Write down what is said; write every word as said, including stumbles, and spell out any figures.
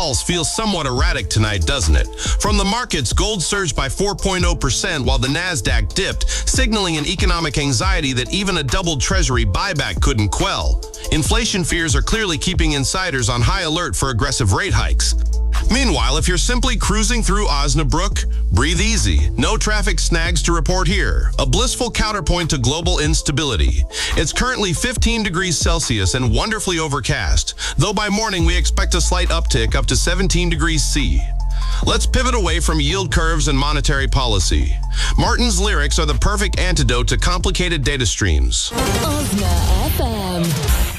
Feels somewhat erratic tonight, doesn't it? From the markets, gold surged by four point zero percent while the Nasdaq dipped, signaling an economic anxiety that even a doubled Treasury buyback couldn't quell. Inflation fears are clearly keeping insiders on high alert for aggressive rate hikes. Meanwhile, if you're simply cruising through Osnabrück, breathe easy. No traffic snags to report here. A blissful counterpoint to global instability. It's currently fifteen degrees Celsius and wonderfully overcast, though by morning we expect a slight uptick up to seventeen degrees C. Let's pivot away from yield curves and monetary policy. Martin's lyrics are the perfect antidote to complicated data streams. Osna F M.